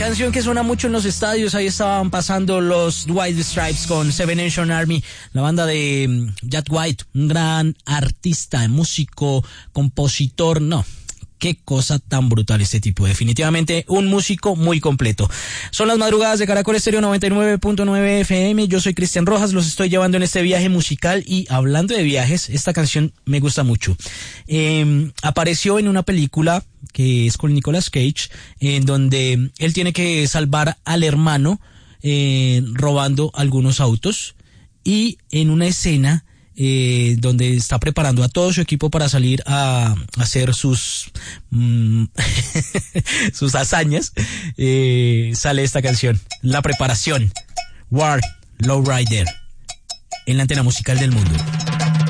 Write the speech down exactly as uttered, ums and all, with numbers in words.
Canción que suena mucho en los estadios. Ahí estaban pasando los White Stripes con Seven Nation Army, la banda de Jack White, un gran artista, músico, compositor, no. Qué cosa tan brutal este tipo. Definitivamente un músico muy completo. Son las madrugadas de Caracol Estéreo noventa y nueve punto nueve F M. Yo soy Cristian Rojas. Los estoy llevando en este viaje musical. Y hablando de viajes, esta canción me gusta mucho. Eh, apareció en una película que es con Nicolas Cage, en donde él tiene que salvar al hermano eh, robando algunos autos. Y en una escena Eh, donde está preparando a todo su equipo para salir a, a hacer sus mm, sus hazañas, eh, sale esta canción, la preparación, War Lowrider, en la antena musical del mundo.